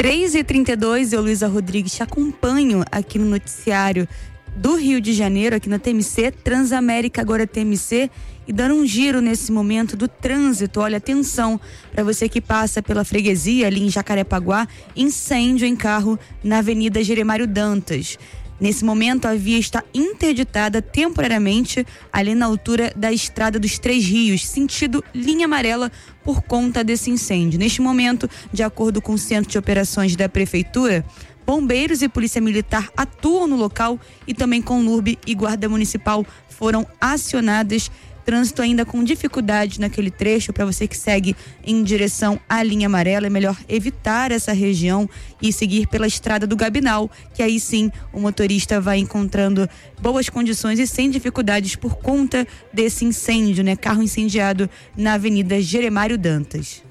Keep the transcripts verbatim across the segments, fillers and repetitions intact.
três e trinta e dois, eu, Luísa Rodrigues, te acompanho aqui no noticiário do Rio de Janeiro, aqui na T M C, Transamérica agora T M C, e dando um giro nesse momento do trânsito. Olha, atenção para você que passa pela freguesia ali em Jacarepaguá, incêndio em carro na Avenida Jeremário Dantas. Nesse momento, a via está interditada temporariamente ali na altura da Estrada dos Três Rios, sentido linha amarela, por conta desse incêndio. Neste momento, de acordo com o Centro de Operações da Prefeitura, bombeiros e polícia militar atuam no local e também Conlurb e Guarda Municipal foram acionadas. Trânsito ainda com dificuldade naquele trecho. Para você que segue em direção à linha amarela, é melhor evitar essa região e seguir pela Estrada do Gabinal, que aí sim o motorista vai encontrando boas condições e sem dificuldades por conta desse incêndio, né? Carro incendiado na Avenida Jeremário Dantas.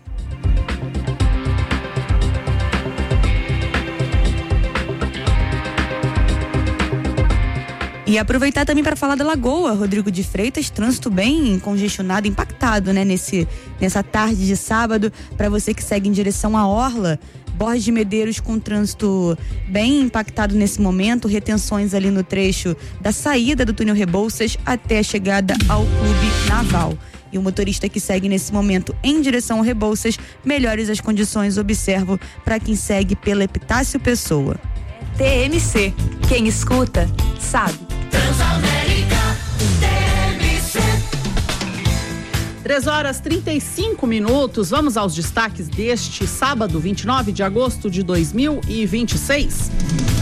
E aproveitar também para falar da Lagoa, Rodrigo de Freitas, trânsito bem congestionado, impactado, né, nesse, nessa tarde de sábado. Para você que segue em direção à Orla, Borges de Medeiros com trânsito bem impactado nesse momento, retenções ali no trecho da saída do túnel Rebouças até a chegada ao Clube Naval. E o motorista que segue nesse momento em direção ao Rebouças, melhores as condições, observo para quem segue pela Epitácio Pessoa. T M C, quem escuta, sabe. Transamérica, T M C. três horas e trinta e cinco minutos, vamos aos destaques deste sábado, vinte e nove de agosto de dois mil e vinte e seis.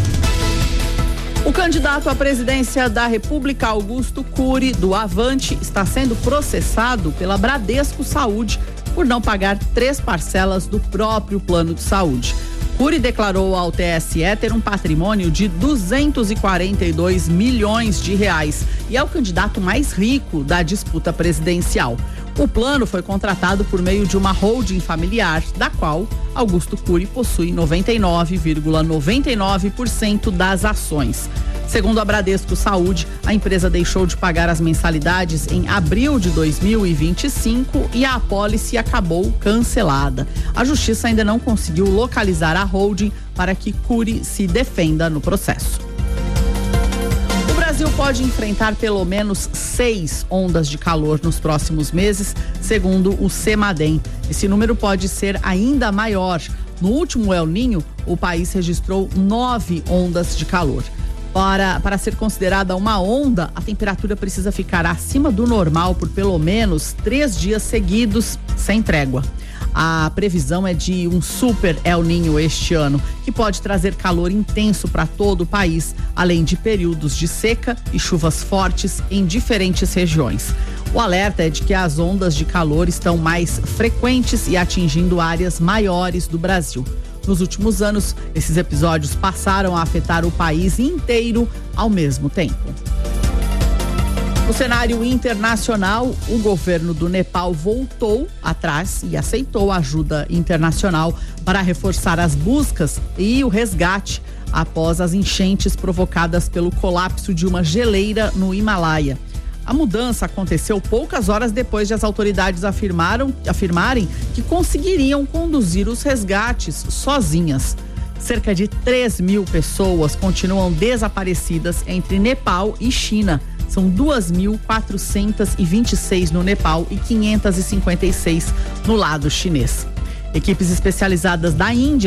O candidato à presidência da República, Augusto Cury, do Avante, está sendo processado pela Bradesco Saúde por não pagar três parcelas do próprio plano de saúde. Cury declarou ao T S E ter um patrimônio de duzentos e quarenta e dois milhões de reais e é o candidato mais rico da disputa presidencial. O plano foi contratado por meio de uma holding familiar, da qual Augusto Cury possui noventa e nove vírgula noventa e nove por cento das ações. Segundo a Bradesco Saúde, a empresa deixou de pagar as mensalidades em abril de dois mil e vinte e cinco e a apólice acabou cancelada. A justiça ainda não conseguiu localizar a holding para que Cury se defenda no processo. O Brasil pode enfrentar pelo menos seis ondas de calor nos próximos meses, segundo o CEMADEM. Esse número pode ser ainda maior. No último El Niño, o país registrou nove ondas de calor. Para, para ser considerada uma onda, a temperatura precisa ficar acima do normal por pelo menos três dias seguidos, sem trégua. A previsão é de um super El Niño este ano, que pode trazer calor intenso para todo o país, além de períodos de seca e chuvas fortes em diferentes regiões. O alerta é de que as ondas de calor estão mais frequentes e atingindo áreas maiores do Brasil. Nos últimos anos, esses episódios passaram a afetar o país inteiro ao mesmo tempo. No cenário internacional, o governo do Nepal voltou atrás e aceitou ajuda internacional para reforçar as buscas e o resgate após as enchentes provocadas pelo colapso de uma geleira no Himalaia. A mudança aconteceu poucas horas depois de as autoridades afirmaram, afirmarem que conseguiriam conduzir os resgates sozinhas. Cerca de três mil pessoas continuam desaparecidas entre Nepal e China. São duas mil quatrocentas e vinte e seis no Nepal e quinhentas e cinquenta e seis no lado chinês. Equipes especializadas da Índia